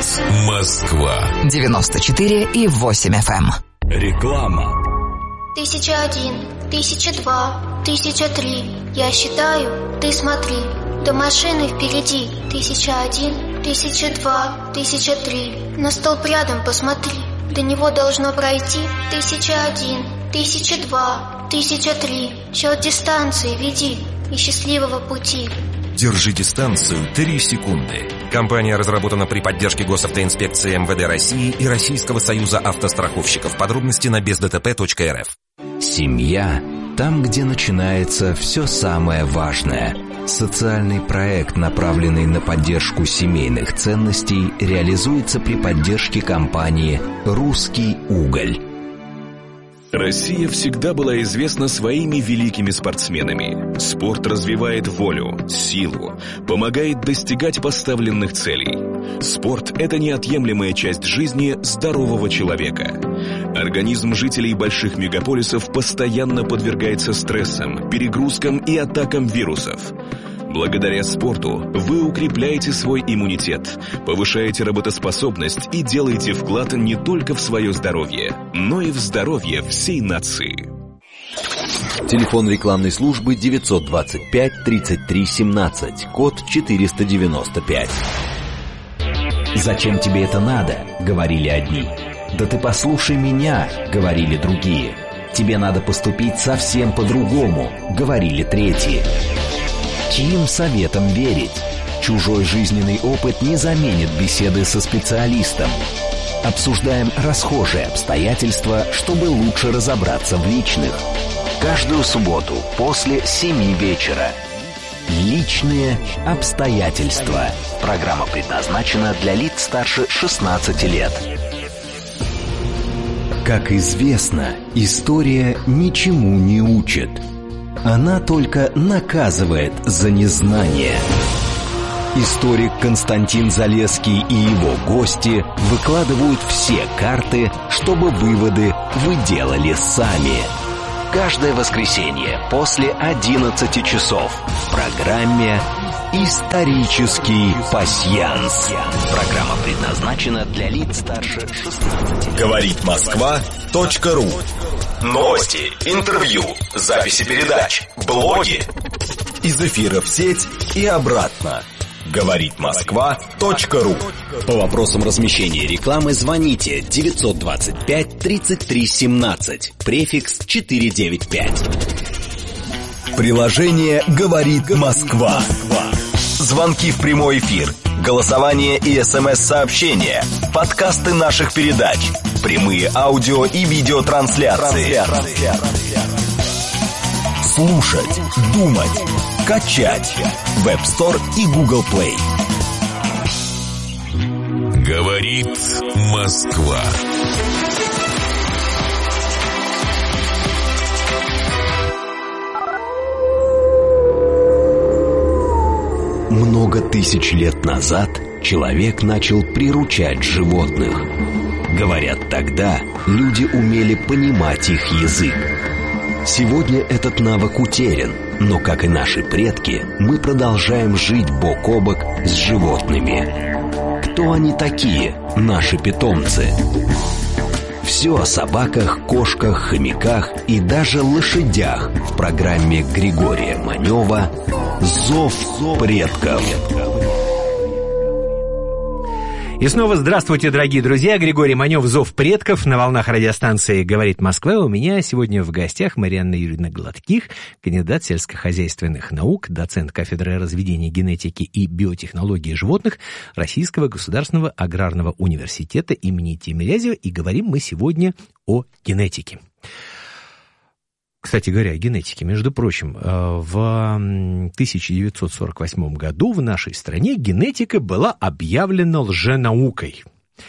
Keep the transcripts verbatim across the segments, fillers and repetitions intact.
Говорит Москва. девяносто четыре и восемь эф эм. Реклама. Тысяча один, тысяча два, тысяча три. Я считаю, ты смотри. До машины впереди. Тысяча один, тысяча два, тысяча три. На столб рядом посмотри. До него должно пройти. Тысяча один, тысяча два, тысяча три. Счет дистанции веди и счастливого пути. Держи дистанцию три секунды. Компания разработана при поддержке госавтоинспекции эм вэ дэ России и Российского союза автостраховщиков. Подробности на без дэ тэ пэ точка эр эф. Семья – там, где начинается все самое важное. Социальный проект, направленный на поддержку семейных ценностей, реализуется при поддержке компании «Русский уголь». Россия всегда была известна своими великими спортсменами. Спорт развивает волю, силу, помогает достигать поставленных целей. Спорт – это неотъемлемая часть жизни здорового человека. Организм жителей больших мегаполисов постоянно подвергается стрессам, перегрузкам и атакам вирусов. Благодаря спорту вы укрепляете свой иммунитет, повышаете работоспособность и делаете вклад не только в свое здоровье, но и в здоровье всей нации. Телефон рекламной службы девятьсот двадцать пять тридцать три семнадцать, код четыреста девяносто пять. «Зачем тебе это надо?» — говорили одни. «Да ты послушай меня!» — говорили другие. «Тебе надо поступить совсем по-другому!» — говорили третьи. Чьим советам верить? Чужой жизненный опыт не заменит беседы со специалистом. Обсуждаем расхожие обстоятельства, чтобы лучше разобраться в личных. Каждую субботу после семи вечера. Личные обстоятельства. Программа предназначена для лиц старше шестнадцати лет. Как известно, история ничему не учит. Она только наказывает за незнание. Историк Константин Залесский и его гости выкладывают все карты, чтобы выводы вы делали сами. Каждое воскресенье после одиннадцати часов в программе «Исторический пасьянс». Программа предназначена для лиц старше шестнадцати. Говорит Москва точка ру. Новости, интервью, записи передач, блоги. Из эфира в сеть и обратно. Говорит Москва точка ру. По вопросам размещения рекламы звоните девятьсот двадцать пять тридцать три семнадцать, префикс четыреста девяносто пять. Приложение «Говорит Москва». Звонки в прямой эфир, голосование и смс-сообщения, подкасты наших передач, прямые аудио и видеотрансляции. Слушать, думать, качать. Web Store и Google Play. Говорит Москва. Много тысяч лет назад человек начал приручать животных. Говорят, тогда люди умели понимать их язык. Сегодня этот навык утерян, но, как и наши предки, мы продолжаем жить бок о бок с животными. Кто они такие, наши питомцы? Все о собаках, кошках, хомяках и даже лошадях в программе Григория Манева «Зов предков». И снова здравствуйте, дорогие друзья. Григорий Манев, «Зов предков» на волнах радиостанции «Говорит Москва». У меня сегодня в гостях Марьяна Юрьевна Гладких, кандидат сельскохозяйственных наук, доцент кафедры разведения генетики и биотехнологии животных Российского государственного аграрного университета имени Тимирязева. И говорим мы сегодня о генетике. Кстати говоря, о генетике, между прочим, в тысяча девятьсот сорок восьмом году в нашей стране генетика была объявлена лженаукой.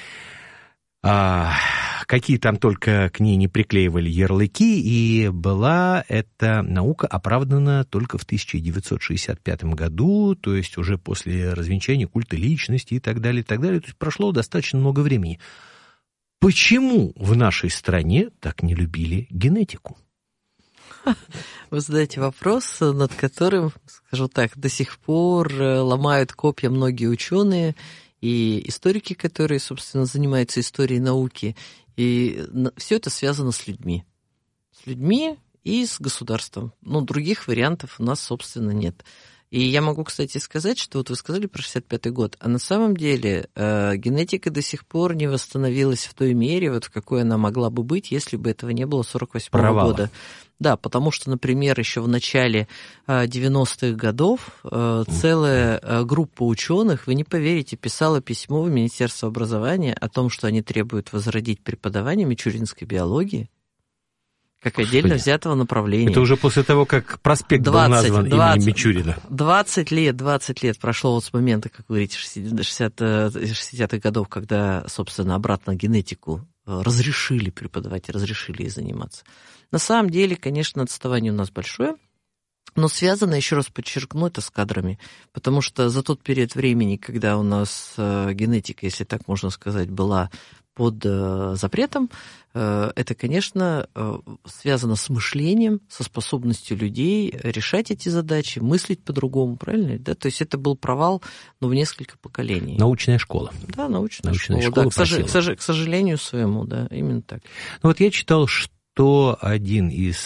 Какие там только к ней не приклеивали ярлыки, и была эта наука оправдана только в тысяча девятьсот шестьдесят пятом году, то есть уже после развенчания культа личности и так далее, и так далее. То есть прошло достаточно много времени. Почему в нашей стране так не любили генетику? Вы задаете вопрос, над которым, скажу так, до сих пор ломают копья многие ученые, и историки, которые, собственно, занимаются историей науки, и все это связано с людьми. С людьми и с государством. Но других вариантов у нас, собственно, нет. И я могу, кстати, сказать, что вот вы сказали про шестьдесят пятый год, а на самом деле э, генетика до сих пор не восстановилась в той мере, вот в какой она могла бы быть, если бы этого не было сорок восьмого года. Да, потому что, например, еще в начале э, девяностых годов э, целая э, группа ученых, вы не поверите, писала письмо в Министерство образования о том, что они требуют возродить преподавание мичуринской биологии, как Господи. Отдельно взятого направления. Это уже после того, как проспект двадцать, был назван двадцать, именем Мичурина. двадцать лет, двадцать лет прошло вот с момента, как вы говорите, шестидесятых годов, когда, собственно, обратно генетику разрешили преподавать, разрешили ей заниматься. На самом деле, конечно, отставание у нас большое, но связано, еще раз подчеркну, это с кадрами, потому что за тот период времени, когда у нас генетика, если так можно сказать, была под запретом, это, конечно, связано с мышлением, со способностью людей решать эти задачи, мыслить по-другому, правильно? Да? То есть это был провал, ну, в несколько поколений. Научная школа. Да, научная, научная школа. школа да, к, сож... к, сож... к сожалению своему, да, именно так. Ну, вот я читал, что один из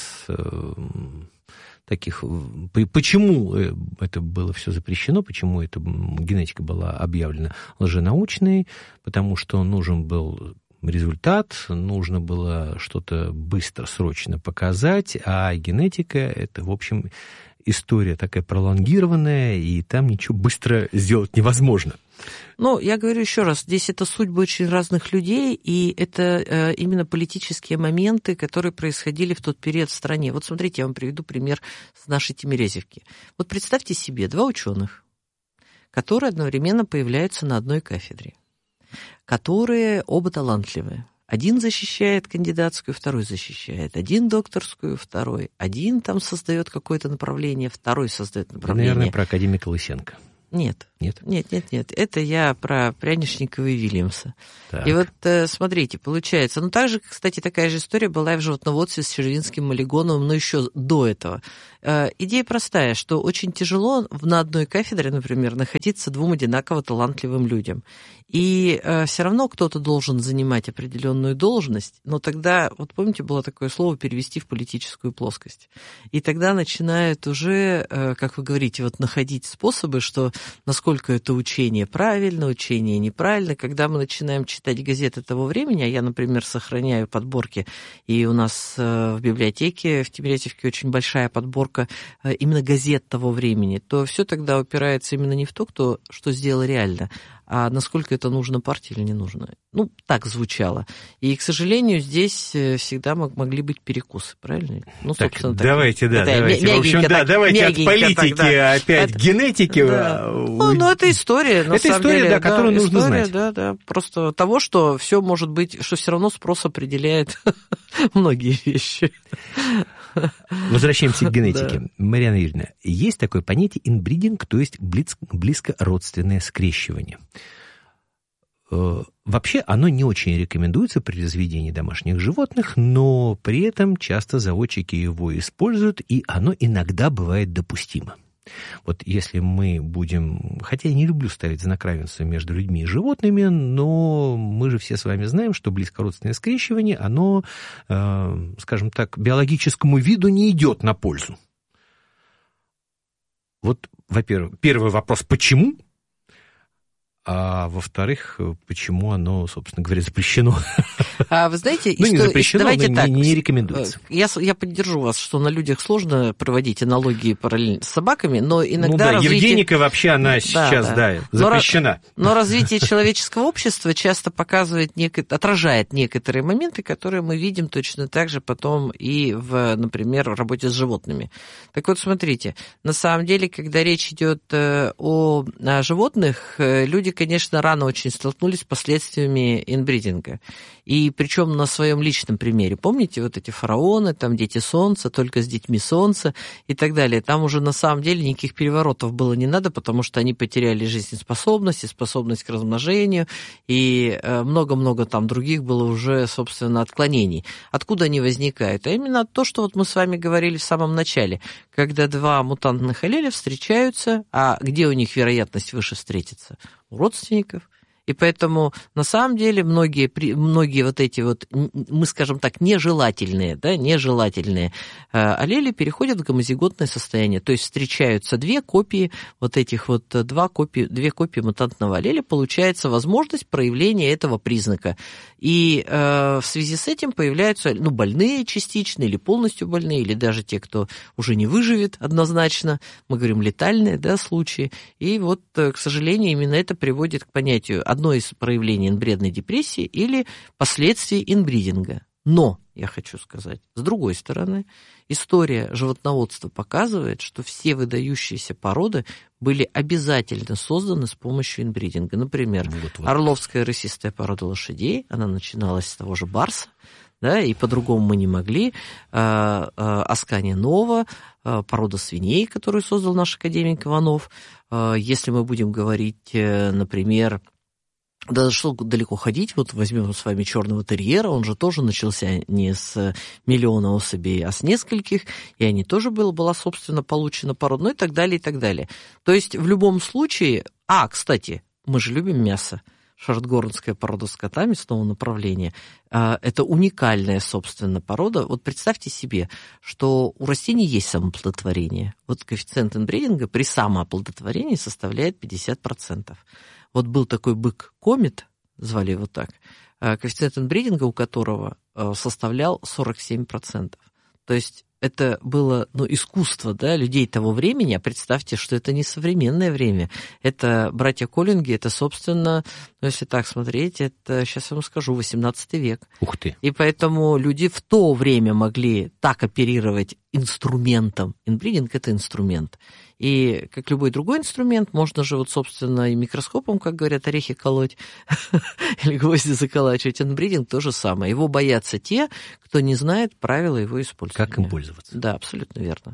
таких... Почему это было все запрещено, почему эта генетика была объявлена лженаучной, потому что нужен был результат, нужно было что-то быстро, срочно показать, а генетика — это, в общем, история такая пролонгированная, и там ничего быстро сделать невозможно. Ну, я говорю еще раз, здесь это судьбы очень разных людей, и это э, именно политические моменты, которые происходили в тот период в стране. Вот смотрите, я вам приведу пример с нашей Тимирязевки. Вот представьте себе два ученых, которые одновременно появляются на одной кафедре, которые оба талантливые. Один защищает кандидатскую, второй защищает. Один докторскую, второй. Один там создает какое-то направление, второй создает направление. Наверное, про академика Лысенко. Нет. Нет? Нет, нет, нет. Это я про Прянишникова и Вильямса. Так. И вот смотрите, получается. Ну, также, кстати, такая же история была и в животноводстве с Червинским, Маллигоновым, но еще до этого. Идея простая, что очень тяжело на одной кафедре, например, находиться двум одинаково талантливым людям. И все равно кто-то должен занимать определенную должность, но тогда, вот помните, было такое слово «перевести в политическую плоскость». И тогда начинают уже, как вы говорите, вот находить способы, что насколько это учение правильно, учение неправильно. Когда мы начинаем читать газеты того времени, а я, например, сохраняю подборки, и у нас в библиотеке в Тимирязевке очень большая подборка именно газет того времени, то все тогда упирается именно не в то, кто что сделал реально, а насколько это нужно партии или не нужно. Ну, так звучало. И, к сожалению, здесь всегда могли быть перекусы, правильно? Ну, так, собственно, так. Давайте, да, давайте. В общем, да, давайте от политики так, опять к генетике. Да. Ну, ну, это история, на это самом история, деле. Да, которую да, нужно история, знать. Да, да, просто того, что все может быть, что все равно спрос определяет многие вещи. Возвращаемся к генетике. Да. Марьяна Юрьевна, есть такое понятие инбридинг, то есть близкородственное скрещивание. Вообще оно не очень рекомендуется при разведении домашних животных, но при этом часто заводчики его используют, и оно иногда бывает допустимо. Вот если мы будем... Хотя я не люблю ставить знак равенства между людьми и животными, но мы же все с вами знаем, что близкородственное скрещивание, оно, э, скажем так, биологическому виду не идет на пользу. Вот, во-первых, первый вопрос, почему? А во-вторых, почему оно, собственно говоря, запрещено? А вы знаете, ну, не что, запрещено, давайте но так, не, не рекомендуется. Я, я поддержу вас, что на людях сложно проводить аналогии параллельно с собаками, но иногда... Ну да, развитие... Евгеника вообще, она да, сейчас, да, да запрещена. Но, но развитие человеческого общества часто показывает, нек... отражает некоторые моменты, которые мы видим точно так же потом и, в, например, в работе с животными. Так вот, смотрите, на самом деле, когда речь идет о, о животных, люди, конечно, рано очень столкнулись с последствиями инбридинга. И причем на своем личном примере. Помните вот эти фараоны, там дети солнца, только с детьми солнца и так далее. Там уже на самом деле никаких переворотов было не надо, потому что они потеряли жизнеспособность и способность к размножению, и много-много там других было уже, собственно, отклонений. Откуда они возникают? А именно то, что вот мы с вами говорили в самом начале, когда два мутантных аллеля встречаются, а где у них вероятность выше встретиться? У родственников. И поэтому, на самом деле, многие, многие вот эти вот, мы скажем так, нежелательные, да, нежелательные аллели переходят в гомозиготное состояние. То есть встречаются две копии вот этих вот, два копии, две копии мутантного аллеля, получается возможность проявления этого признака. И э, в связи с этим появляются, ну, больные частично или полностью больные, или даже те, кто уже не выживет однозначно, мы говорим летальные, да, случаи. И вот, к сожалению, именно это приводит к понятию одно из проявлений инбредной депрессии или последствий инбридинга. Но, я хочу сказать, с другой стороны, история животноводства показывает, что все выдающиеся породы были обязательно созданы с помощью инбридинга. Например, вот, вот. Орловская рысистая порода лошадей, она начиналась с того же барса, да, и по-другому мы не могли. Аскания нова, порода свиней, которую создал наш академик Иванов. Если мы будем говорить, например, да что далеко ходить, вот возьмем с вами черного терьера, он же тоже начался не с миллиона особей, а с нескольких, и они тоже было, была, собственно, получена порода, ну и так далее, и так далее. То есть в любом случае... А, кстати, мы же любим мясо. Шартгорнская порода скота мясного направления. Это уникальная, собственно, порода. Вот представьте себе, что у растений есть самооплодотворение. Вот коэффициент инбридинга при самооплодотворении составляет пятьдесят процентов. Вот был такой бык Комет, звали его так, коэффициент инбридинга у которого составлял сорок семь процентов. То есть это было, ну, искусство, да, людей того времени, а представьте, что это не современное время. Это братья Коллинги, это, собственно, ну, если так смотреть, это, сейчас я вам скажу, восемнадцатый век. Ух ты. И поэтому люди в то время могли так оперировать инструментом. Инбридинг – это инструмент. И, как любой другой инструмент, можно же, вот, собственно, и микроскопом, как говорят, орехи колоть или гвозди заколачивать. Инбридинг – то же самое. Его боятся те, кто не знает правила его использования. Как им пользоваться? Да, абсолютно верно.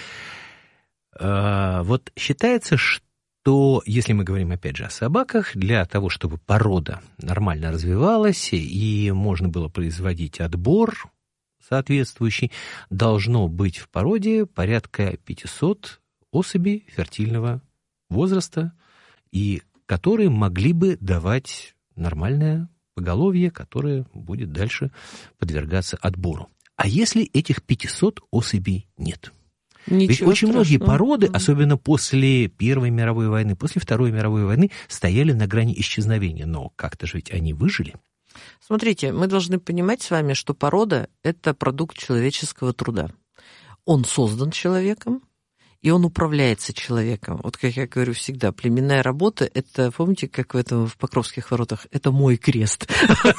А, вот считается, что, если мы говорим, опять же, о собаках, для того, чтобы порода нормально развивалась и можно было производить отбор соответствующий, должно быть в породе порядка пятьсот особей фертильного возраста, и которые могли бы давать нормальное поголовье, которое будет дальше подвергаться отбору. А если этих пятисот особей нет? Ничего Ведь очень страшного. многие породы, особенно после Первой мировой войны, после Второй мировой войны, стояли на грани исчезновения. Но как-то же ведь они выжили. Смотрите, мы должны понимать с вами, что порода – это продукт человеческого труда. Он создан человеком, и он управляется человеком. Вот как я говорю всегда, племенная работа – это, помните, как в этом в Покровских воротах, это мой крест.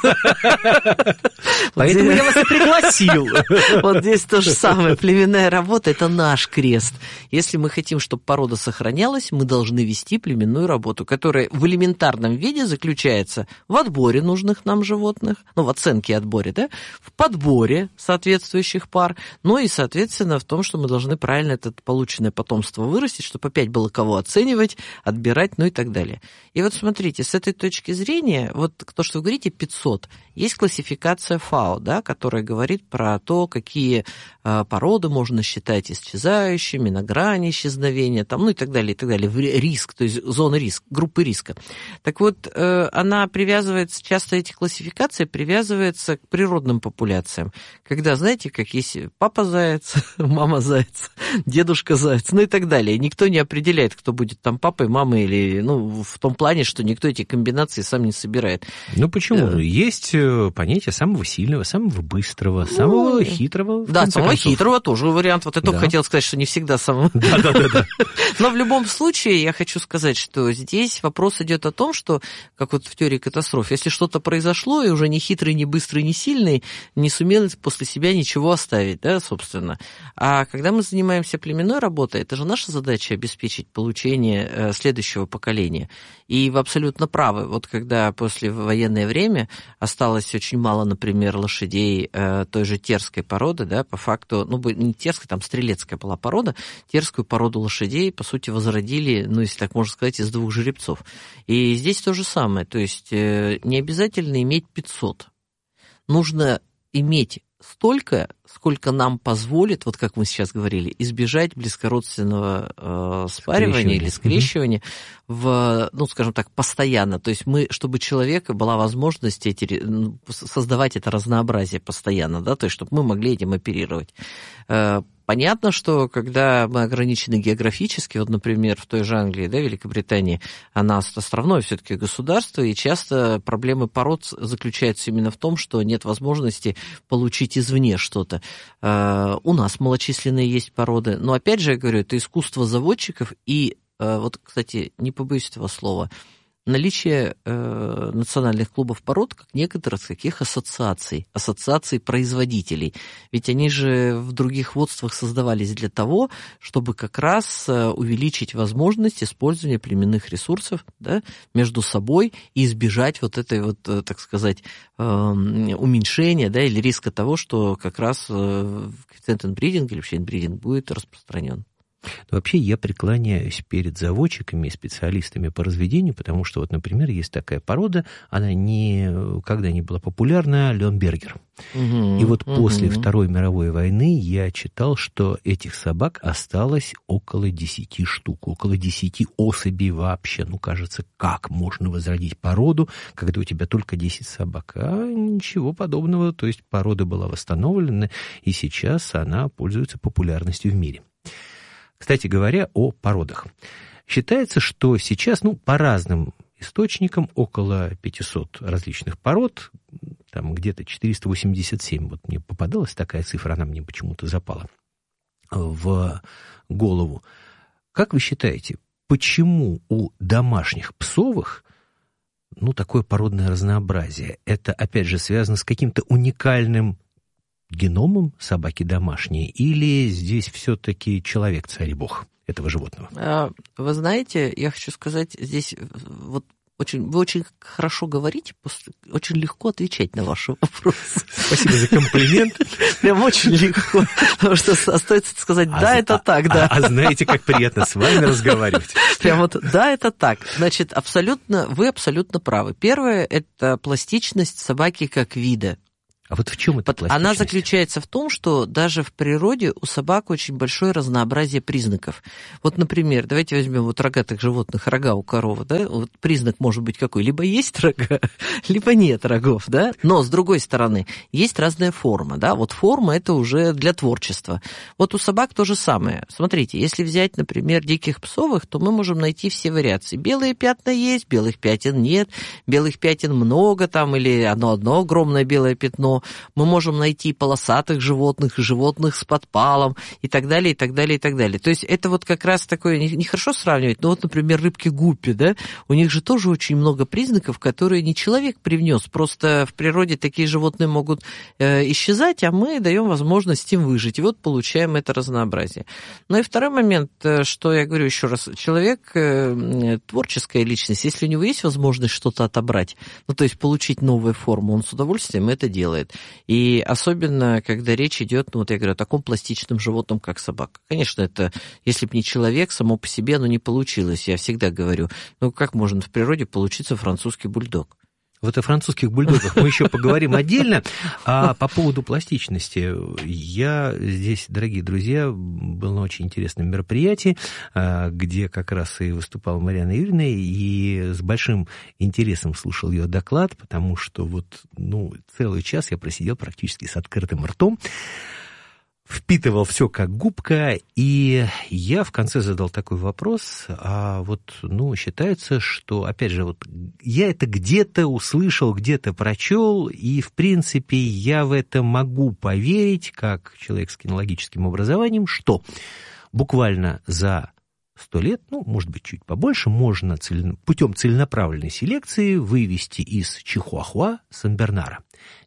Поэтому я вас и пригласил. Вот здесь то же самое. Племенная работа – это наш крест. Если мы хотим, чтобы порода сохранялась, мы должны вести племенную работу, которая в элементарном виде заключается в отборе нужных нам животных, ну, в оценке и отборе, да, в подборе соответствующих пар, ну и, соответственно, в том, что мы должны правильно этот полученный потомство вырастить, чтобы опять было кого оценивать, отбирать, ну и так далее. И вот смотрите, с этой точки зрения, вот то, что вы говорите, пятьсот, есть классификация ФАО, да, которая говорит про то, какие э, породы можно считать исчезающими, на грани исчезновения, там, ну и так далее, и так далее, риск, то есть зона риска, группы риска. Так вот, э, она привязывается, часто эти классификации привязываются к природным популяциям, когда, знаете, как есть папа заяц, мама заяц, дедушка заяц, ну и так далее. Никто не определяет, кто будет там папой, мамой, или, ну, в том плане, что никто эти комбинации сам не собирает. Ну, почему? Да. Есть понятие самого сильного, самого быстрого, самого ну, хитрого. Да, самого концов. хитрого тоже вариант. Вот я только да. хотел сказать, что не всегда самого. Да-да-да. Но в любом случае, я хочу сказать, что здесь вопрос идет о том, что, как вот в теории катастроф, если что-то произошло, и уже не хитрый, не быстрый, не сильный, не сумел после себя ничего оставить, да, собственно. А когда мы занимаемся племенной работой, это же наша задача обеспечить получение следующего поколения. И вы абсолютно правы. Вот когда после военное время осталось очень мало, например, лошадей той же терской породы, да, по факту, ну, не терская, там стрелецкая была порода, терскую породу лошадей, по сути, возродили, ну, если так можно сказать, из двух жеребцов. И здесь то же самое. То есть не обязательно иметь пятьсот. Нужно иметь столько, сколько нам позволит, вот как мы сейчас говорили, избежать близкородственного э, спаривания или скрещивания mm-hmm. в, ну, скажем так, постоянно. То есть мы, чтобы у человека была возможность эти, создавать это разнообразие постоянно, да, то есть чтобы мы могли этим оперировать. Э, Понятно, что когда мы ограничены географически, вот, например, в той же Англии, да, Великобритании, она островное все-таки государство, и часто проблемы пород заключаются именно в том, что нет возможности получить извне что-то. У нас малочисленные есть породы, но, опять же, я говорю, это искусство заводчиков, и, вот, кстати, не побоюсь этого слова, наличие э, национальных клубов пород, как некоторых таких ассоциаций, ассоциаций производителей. Ведь они же в других водствах создавались для того, чтобы как раз увеличить возможность использования племенных ресурсов, да, между собой и избежать вот этой вот, так сказать, э, уменьшения, да, или риска того, что как раз э, коэффициент инбридинга или вообще инбридинг будет распространен. Вообще я преклоняюсь перед заводчиками и специалистами по разведению, потому что, вот, например, есть такая порода, она никогда не была популярна, Лёнбергер. Угу, и вот угу. после Второй мировой войны я читал, что этих собак осталось около десяти штук, около десяти особей вообще. Ну, кажется, как можно возродить породу, когда у тебя только десять собак? А ничего подобного, то есть порода была восстановлена, и сейчас она пользуется популярностью в мире. Кстати говоря, о породах. Считается, что сейчас, ну, по разным источникам, около пятисот различных пород, там где-то четыреста восемьдесят семь, вот мне попадалась такая цифра, она мне почему-то запала в голову. Как вы считаете, почему у домашних псовых, ну, такое породное разнообразие? Это, опять же, связано с каким-то уникальным геномом собаки домашние, или здесь все-таки человек царь и бог этого животного? Вы знаете, я хочу сказать, здесь вот очень, вы очень хорошо говорите, очень легко отвечать на ваши вопросы. Спасибо за комплимент. Прям очень легко, потому что остается сказать, да, это так, да. А знаете, как приятно с вами разговаривать. Прям вот, да, это так. Значит, абсолютно, вы абсолютно правы. Первое – это пластичность собаки как вида. А вот в чем это пластичность? Она заключается в том, что даже в природе у собак очень большое разнообразие признаков. Вот, например, давайте возьмем вот рогатых животных, рога у коровы, да, вот признак может быть какой? Либо есть рога, либо нет рогов, да, но, с другой стороны, есть разная форма, да, вот форма это уже для творчества. Вот у собак то же самое. Смотрите, если взять, например, диких псовых, то мы можем найти все вариации. Белые пятна есть, белых пятен нет, белых пятен много там, или одно одно огромное белое пятно. Мы можем найти полосатых животных, животных с подпалом и так далее, и так далее, и так далее. То есть это вот как раз такое, нехорошо сравнивать, но вот, например, рыбки-гуппи, да, у них же тоже очень много признаков, которые не человек привнес, просто в природе такие животные могут э, исчезать, а мы даем возможность им выжить, и вот получаем это разнообразие. Ну и второй момент, что я говорю еще раз, человек, э, творческая личность, если у него есть возможность что-то отобрать, ну то есть получить новую форму, он с удовольствием это делает. И особенно, когда речь идет, ну вот я говорю, о таком пластичном животном, как собака. Конечно, это, если бы не человек, само по себе оно не получилось. Я всегда говорю, ну как можно в природе получиться французский бульдог? Вот о французских бульдогах мы еще поговорим отдельно. А по поводу пластичности, я здесь, дорогие друзья, был на очень интересном мероприятии, где как раз и выступала Марьяна Юрьевна, и с большим интересом слушал ее доклад, потому что вот, ну, целый час я просидел практически с открытым ртом, впитывал все как губка, и я в конце задал такой вопрос, а вот, ну, считается, что, опять же, вот я это где-то услышал, где-то прочел, и, в принципе, я в это могу поверить, как человек с кинологическим образованием, что буквально за сто лет, ну, может быть, чуть побольше, можно цель... путем целенаправленной селекции вывести из чихуахуа Сан-Бернара.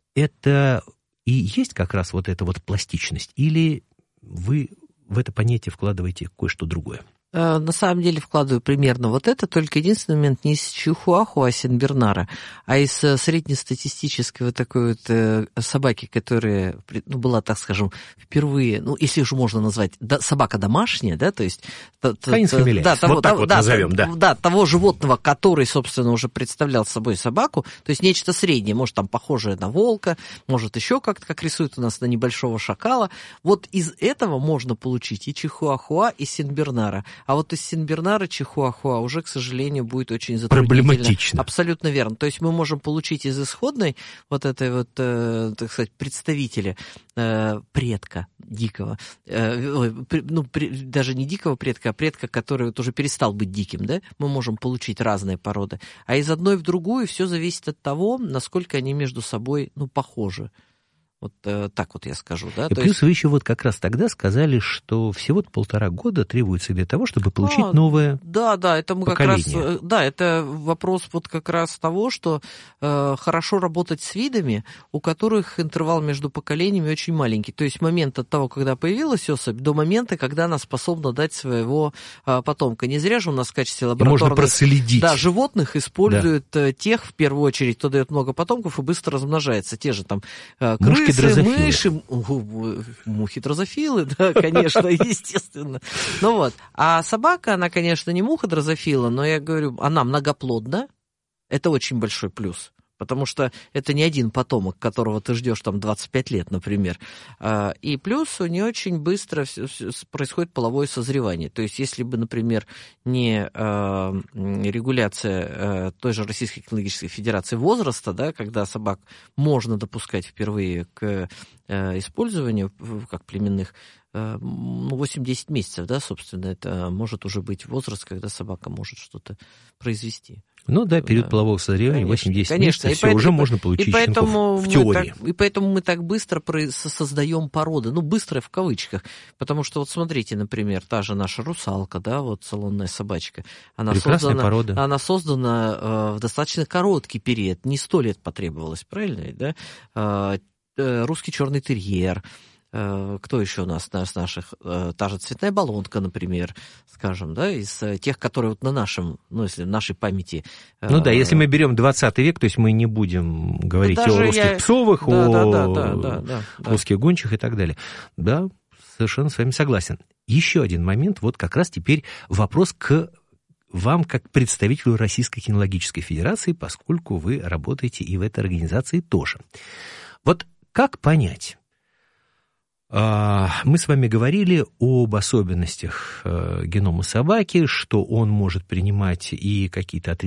Это и есть как раз вот эта вот пластичность? Или вы в это понятие вкладываете кое-что другое? На самом деле вкладываю примерно вот это, только единственный момент не из чихуахуа, а сенбернара, а из среднестатистической вот такой вот собаки, которая, ну, была, так скажем, впервые, ну, если уже можно назвать, собака домашняя, да, то есть... Канин фамилия, да, того, вот так того, вот да, назовем, да. Да, того животного, который, собственно, уже представлял собой собаку, то есть нечто среднее, может, там, похожее на волка, может, еще как-то, как рисуют у нас на небольшого шакала. Вот из этого можно получить и чихуахуа, и сенбернара. А вот из сенбернара чихуахуа уже, к сожалению, будет очень затруднительно. Проблематично. Абсолютно верно. То есть мы можем получить из исходной вот этой вот, э, так сказать, представителя, э, предка дикого, э, ну, при, даже не дикого предка, а предка, который вот уже перестал быть диким, да, мы можем получить разные породы. А из одной в другую все зависит от того, насколько они между собой, ну, похожи. Вот э, так вот я скажу, да. И То плюс есть... вы еще вот как раз тогда сказали, что всего-то полтора года требуется для того, чтобы получить а, новое Да, да, это мы поколение. как раз, да, это вопрос вот как раз того, что э, хорошо работать с видами, у которых интервал между поколениями очень маленький. То есть момент от того, когда появилась особь, до момента, когда она способна дать своего э, потомка. Не зря же у нас в качестве лабораторных... И можно проследить. Да, животных используют да. тех, в первую очередь, кто дает много потомков и быстро размножается. Те же там э, крысы, мыши, мухи дрозофилы, да, конечно, естественно. Ну вот. А собака, она, конечно, не муха дрозофила, но я говорю, она многоплодна. Это очень большой плюс. Потому что это не один потомок, которого ты ждешь там двадцать пять лет, например. И плюс у нее очень быстро происходит половое созревание. То есть если бы, например, не регуляция той же Российской кинологической федерации возраста, да, когда собак можно допускать впервые к использованию как племенных, ну, восемь-десять месяцев, да, собственно, это может уже быть возраст, когда собака может что-то произвести. Ну да, период да. полового созревания, восемь-десять месяцев, все, уже можно получить и поэтому щенков, в теории. Так, и поэтому мы так быстро создаем породы, ну, быстро в кавычках, потому что, вот смотрите, например, та же наша русалка, да, вот салонная собачка, она прекрасная создана, порода. Она создана э, в достаточно короткий период, не сто лет потребовалось, правильно, да, э, э, русский черный терьер. Кто еще у нас из наших? Та же цветная баллонка, например, скажем, да, из тех, которые вот на нашем, ну, если в нашей памяти... Ну да, если мы берем двадцатый век, то есть мы не будем говорить да о русских я... псовых, да, о да, да, да, да, русских да. гончих и так далее. Да, совершенно с вами согласен. Еще один момент, вот как раз теперь вопрос к вам как представителю Российской кинологической федерации, поскольку вы работаете и в этой организации тоже. Вот как понять? Мы с вами говорили об особенностях генома собаки, что он может принимать и какие-то